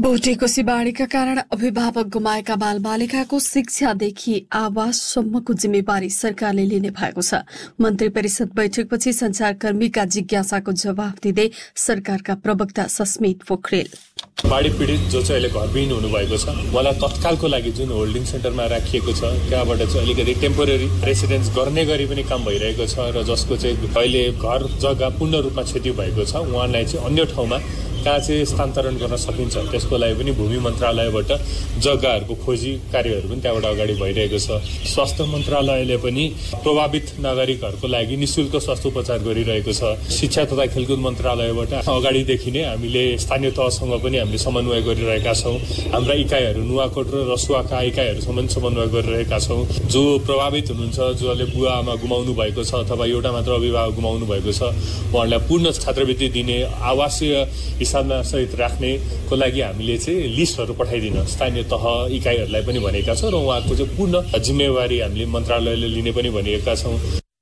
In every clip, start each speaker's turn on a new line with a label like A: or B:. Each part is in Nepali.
A: भोटेकोशी बाढीका कारण अभिभावक गुमाएका बालबालिकाको शिक्षादेखि आवाससम्मको जिम्मेवारी सरकारले लिने भएको छ। मन्त्री परिषद बैठकपछि संचारकर्मीका जिज्ञासाको जवाफ दिँदै सरकारका प्रवक्ता सस्मित पोखरेल,
B: बाढी पीडित जो चाहिँ अहिले घरविहीन हुनुभएको छ उहाँलाई तत्कालको लागि जुन होल्डिङ सेन्टरमा राखिएको छ त्यहाँबाट चाहिँ अलिकति टेम्पोरेरी रेसिडेन्स गर्ने गरी पनि काम भइरहेको छ र जसको चाहिँ अहिले घर जग्गा पूर्ण रूपमा क्षति भएको छ उहाँलाई चाहिँ अन्य ठाउँमा कहाँ चाहिँ स्थानान्तरण गर्न सकिन्छ त्यसको लागि पनि भूमि मन्त्रालयबाट जग्गाहरूको खोजी कार्यहरू पनि त्यहाँबाट अगाडि भइरहेको छ। स्वास्थ्य मन्त्रालयले पनि प्रभावित नागरिकहरूको लागि निःशुल्क स्वास्थ्य उपचार गरिरहेको छ। शिक्षा तथा खेलकुद मन्त्रालयबाट अगाडिदेखि नै हामीले स्थानीय तहसँग पनि हामीले समन्वय गरिरहेका छौँ। हाम्रा इकाइहरू नुवाकोट र रसुवाका इकाइहरूसँग पनि समन्वय गरिरहेका छौँ। जो प्रभावित हुनुहुन्छ, जसले बुवा आमा गुमाउनु भएको छ अथवा एउटा मात्र अभिभावक गुमाउनु भएको छ उहाँहरूलाई पूर्ण छात्रवृत्ति दिने, आवासीय हिसाबमा सहित राख्नेको लागि हामीले चाहिँ लिस्टहरू पठाइदिन स्थानीय तह इकाइहरूलाई पनि भनेका छौँ र उहाँको चाहिँ पूर्ण जिम्मेवारी हामीले मन्त्रालयले लिने पनि भनेका छौँ।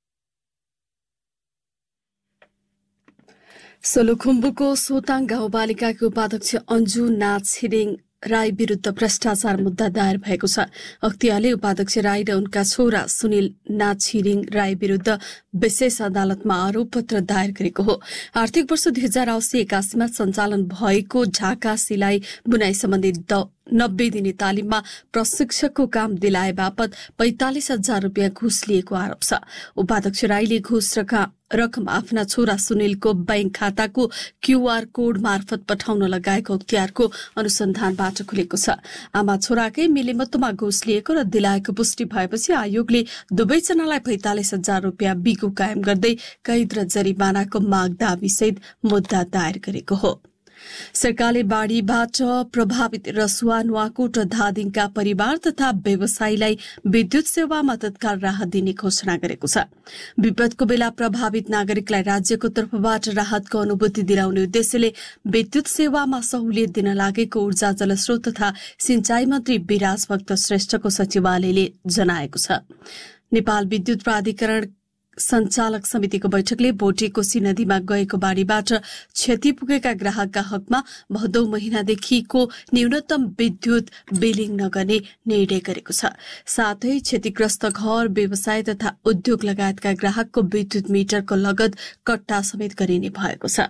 A: सोलुखुम्बुको सोताङ गाउँपालिकाको उपाध्यक्ष अन्जु नाथ छिरिङ राई विरूद्ध भ्रष्टाचार मुद्दा दायर भएको छ। अख्तियारले उपाध्यक्ष राई र उनका छोरा सुनिल नाथ छिरिङ राई विरूद्ध विशेष अदालतमा आरोप पत्र दायर गरेको हो। आर्थिक वर्ष 2080-81मा सञ्चालन भएको ढाका सिलाई बुनाई सम्बन्धी 90 दिने तालिममा प्रशिक्षकको काम दिलाए बापत 45,000 रुपियाँ घुस लिएको आरोप छ। उपाध्यक्ष राईले घुस रकम आफ्ना छोरा सुनिलको बैंक खाताको क्यूआर कोड मार्फत पठाउन लगाएको अख्तियारको अनुसन्धानबाट खुलेको छ। आमा छोराकै मिलेमतोमा घुस लिएको र दिलाएको पुष्टि भएपछि आयोगले दुवैजनालाई 45,000 रुपियाँ बिगु कायम गर्दै कैद र जरिमानाको माग दाबीसहित मुद्दा दायर गरेको हो। सरकारले बाढ़ीबाट प्रभावित रसुवा, नुवाकोट र धादिङका परिवार तथा व्यवसायीलाई विद्युत सेवामा तत्काल राहत दिने घोषणा गरेको छ। विपदको बेला प्रभावित नागरिकलाई राज्यको तर्फबाट राहतको अनुभूति दिलाउने उद्देश्यले विद्युत सेवामा सहुलियत दिन लागेको ऊर्जा, जलस्रोत तथा सिंचाई मन्त्री विराज भक्त श्रेष्ठको सचिवालयले जनाएको छ। नेपाल विद्युत प्राधिकरण सञ्चालक समितिको बैठकले भोटेकोशी नदीमा गएको बाढ़ीबाट क्षति पुगेका ग्राहकका हकमा भदौ महिनादेखिको न्यूनतम विद्युत बिलिङ नगर्ने निर्णय गरेको छ। साथै क्षतिग्रस्त घर, व्यवसाय तथा उद्योग लगायतका ग्राहकको विद्युत मिटरको लगत कट्टा समेत गरिने भएको छ।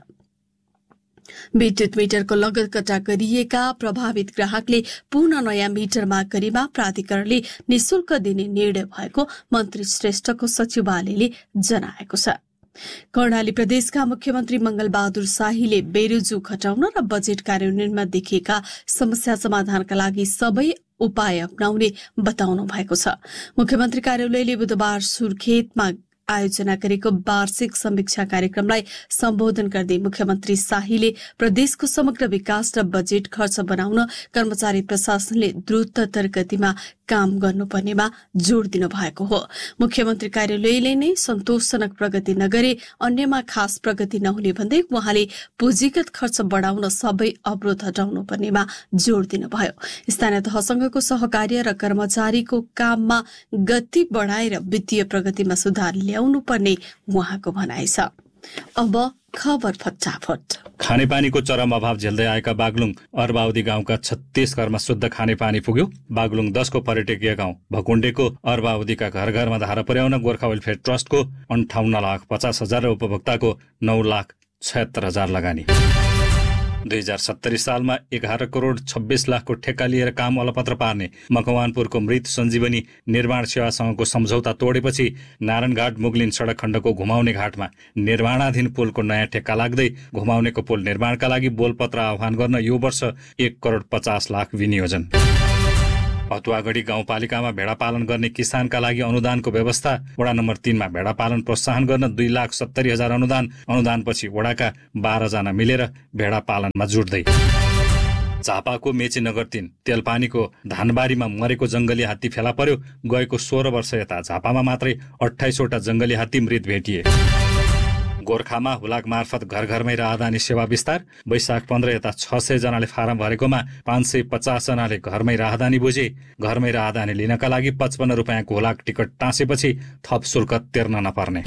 A: विद्युत मिटरको लगत कट्टा गरिएका प्रभावित ग्राहकले पुनः नयाँ मिटर माग गरेमा प्राधिकरणले निशुल्क दिने निर्णय भएको मन्त्री श्रेष्ठको सचिवालयले जनाएको छ। कर्णाली प्रदेशका मुख्यमन्त्री मंगलबहादुर शाहीले बेरोजु घटाउन र बजेट कार्यान्वयनमा देखिएका समस्या समाधानका लागि सबै उपाय अपनाउने बताउनु भएको छ। मुख्यमन्त्री कार्यालयले बुधबार सुर्खेतमा आयोजना गरेको वार्षिक समीक्षा कार्यक्रमलाई सम्बोधन गर्दै मुख्यमन्त्री शाहीले प्रदेशको समग्र विकास र बजेट खर्च बनाउन कर्मचारी प्रशासनले द्रुततर गतिमा काम गर्नुपर्नेमा जोड़ दिनु भएको हो। मुख्यमन्त्री कार्यालयले नै सन्तोषजनक प्रगति नगरे अन्यमा खास प्रगति नहुने भन्दै उहाँले पुँजीगत खर्च बढाउन सबै अवरोध हटाउनु पर्नेमा जोड़ दिनुभयो। स्थानीय तहसँगको सहकार्य र कर्मचारीको काममा गति बढाएर वित्तीय प्रगतिमा सुधार ल्याउनु पर्ने उहाँको भनाइ छ। अब खबर फटाफट।
C: खानेपानीको चरम अभाव झेल्दै आएका बागलुङ अर्बावदी गाउँका 36 घरमा शुद्ध खानेपानी पुग्यो। बागलुङ 10 को पर्यटकीय गाउँ भकुण्डेको अर्बावदीका घर घरमा धारा पुर्याउन गोर्खा वेलफेयर ट्रस्टको 58,50,000 र उपभोक्ताको 9,76,000 लगानी। 2070 सालमा 11 करोड 26 लाखको ठेक्का लिएर काम अलपत्र पार्ने मकवानपुरको मृत सञ्जीवनी निर्माण सेवासँगको सम्झौता तोडेपछि नारायणघाट मुगलिन सडक खण्डको घुमाउने घाटमा निर्माणाधीन पुलको नयाँ ठेक्का लाग्दै घुमाउनेको पुल निर्माणका लागि बोलपत्र आह्वान गर्न यो वर्ष 1 करोड 50 लाख विनियोजन। हतुवागढी गाउँपालिकामा भेडा पालन गर्ने किसानका लागि अनुदानको व्यवस्था। वडा नम्बर 3 मा भेडा पालन प्रोत्साहन गर्न 2,70,000 अनुदानपछि वडाका 12 जना मिलेर भेडा पालनमा जुट्दै। झापाको मेची नगर 3 तेलपानीको धानबारीमा मरेको जंगली हात्ती फेला पर्यो। गएको 16 वर्ष यता झापामा मात्रै 28 वटा जंगली हात्ती मृत भेटिए। गोर्खामा हुलाक मार्फत घर घरमै राहदानी सेवा विस्तार। वैशाख 15 यता 600 जनाले फारम भरेकोमा 550 जनाले घरमै राहदानी बुझे। घरमै राहदानी लिनका लागि 55 रुपियाँको हुलाक टिकट टाँसेपछि थप शुल्क तिर्न नपर्ने।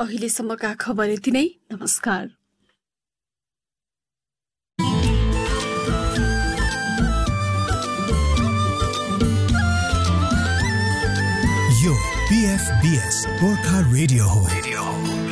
A: अहिलेसम्मका खबर यति नै। नमस्कार।
D: PFBS गोर्खा रेडियो हो।